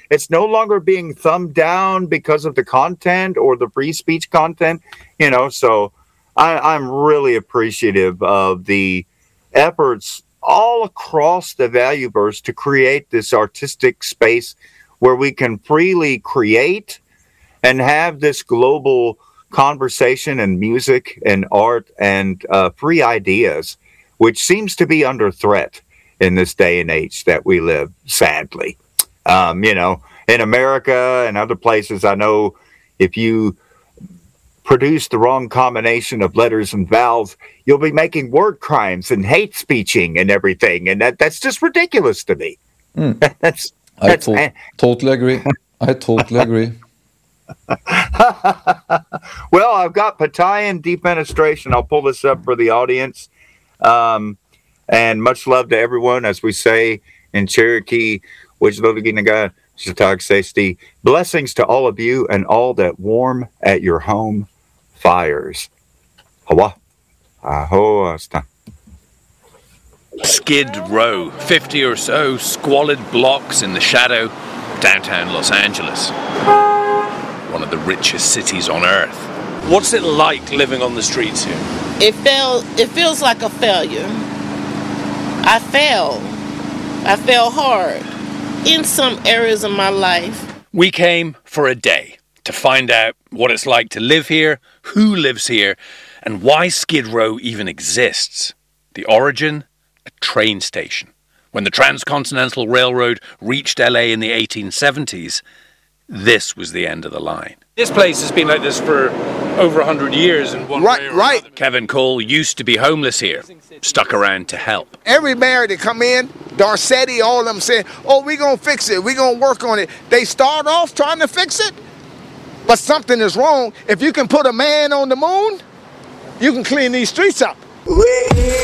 it's no longer being thumbed down because of the content or the free speech content, so I'm really appreciative of the efforts all across the Valueverse to create this artistic space where we can freely create and have this global conversation and music and art and free ideas, which seems to be under threat in this day and age that we live, sadly. In America and other places, I know if you produce the wrong combination of letters and vowels, you'll be making word crimes and hate speeching and everything. And that's just ridiculous to me. I totally agree. I totally agree. Well, I've got Patayan Defenestration. I'll pull this up for the audience. And much love to everyone, as we say in Cherokee. Blessings to all of you and all that warm at your home fires. Skid Row, 50 or so squalid blocks in the shadow of downtown Los Angeles. One of the richest cities on earth. What's it like living on the streets here? It feels like a failure. I fell hard in some areas of my life. We came for a day to find out what it's like to live here, who lives here, and why Skid Row even exists. The origin, a train station. When the Transcontinental Railroad reached LA in the 1870s, this was the end of the line. This place has been like this for over 100 years in one way or another. Kevin Cole used to be homeless here, stuck around to help. Every mayor that come in, Garcetti, all of them say, oh, we're going to fix it, we're going to work on it. They start off trying to fix it, but something is wrong. If you can put a man on the moon, you can clean these streets up.